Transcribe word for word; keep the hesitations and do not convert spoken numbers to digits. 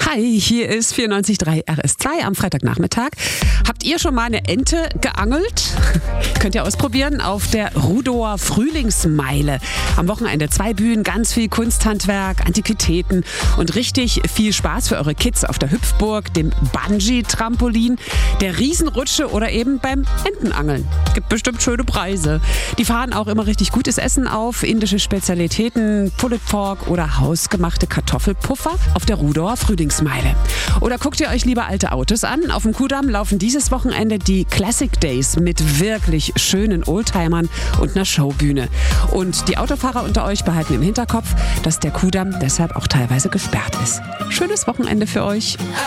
Hi, hier ist vierundneunzig Komma drei R S zwei am Freitagnachmittag. Habt ihr schon mal eine Ente geangelt? Könnt ihr ausprobieren auf der Rudower Frühlingsmeile. Am Wochenende zwei Bühnen, ganz viel Kunsthandwerk, Antiquitäten und richtig viel Spaß für eure Kids auf der Hüpfburg, dem Bungee-Trampolin, der Riesenrutsche oder eben beim Entenangeln. Gibt bestimmt schöne Preise. Die fahren auch immer richtig gutes Essen auf, indische Spezialitäten, Pulled Pork oder hausgemachte Kartoffelpuffer auf der Rudower Frühlingsmeile. Oder guckt ihr euch lieber alte Autos an? Auf dem Kudamm laufen dieses Wochenende die Classic Days mit wirklich schönen Oldtimern und einer Showbühne. Und die Autofahrer unter euch behalten im Hinterkopf, dass der Kudamm deshalb auch teilweise gesperrt ist. Schönes Wochenende für euch.